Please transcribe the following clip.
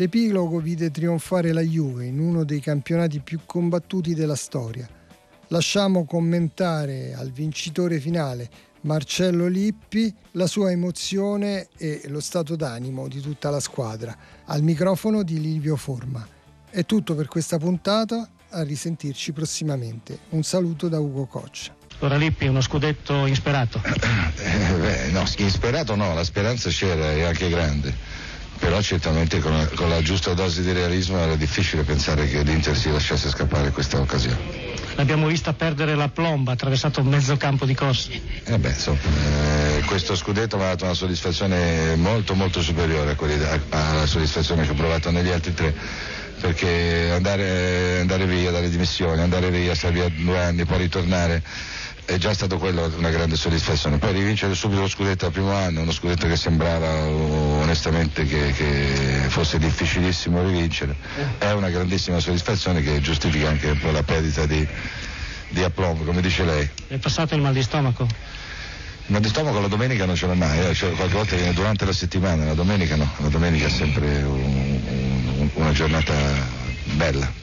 L'epilogo vide trionfare la Juve in uno dei campionati più combattuti della storia. Lasciamo commentare al vincitore finale, Marcello Lippi, la sua emozione e lo stato d'animo di tutta la squadra. Al microfono di Livio Forma. È tutto per questa puntata, a risentirci prossimamente. Un saluto da Ugo Coccia. Allora Lippi, uno scudetto insperato? No, insperato no, la speranza c'era e anche grande, però certamente con la giusta dose di realismo era difficile pensare che l'Inter si lasciasse scappare questa occasione. L'abbiamo vista perdere la plomba, ha attraversato mezzo campo di corsa. Questo scudetto mi ha dato una soddisfazione molto molto superiore alla soddisfazione che ho provato negli altri 3, perché andare via dalle dimissioni, andare via, stare via 2 anni, poi ritornare, è già stato quello una grande soddisfazione. Poi rivincere subito lo scudetto al primo anno, uno scudetto che sembrava onestamente che fosse difficilissimo rivincere, è una grandissima soddisfazione che giustifica anche un po' la perdita di aplomb, come dice lei. È passato il mal di stomaco? Il mal di stomaco la domenica non ce l'ho mai, cioè qualche volta viene durante la settimana, la domenica no, la domenica è sempre una giornata bella.